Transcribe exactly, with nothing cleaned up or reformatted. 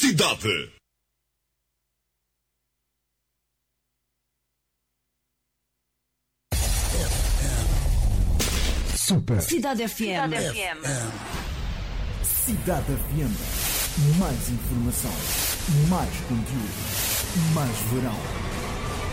Cidade. Super. Cidade F M. Cidade F M. Cidade F M. Mais informação, mais conteúdo, mais verão.